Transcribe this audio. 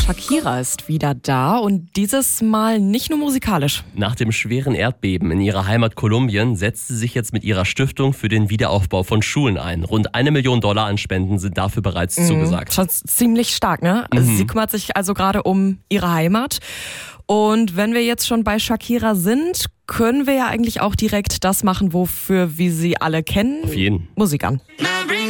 Shakira ist wieder da und dieses Mal nicht nur musikalisch. Nach dem schweren Erdbeben in ihrer Heimat Kolumbien setzt sie sich jetzt mit ihrer Stiftung für den Wiederaufbau von Schulen ein. Rund $1 Million an Spenden sind dafür bereits zugesagt. Schon ziemlich stark, ne? Sie kümmert sich also gerade um ihre Heimat. Und wenn wir jetzt schon bei Shakira sind, können wir ja eigentlich auch direkt das machen, wofür wir sie alle kennen. Auf jeden. Musik an.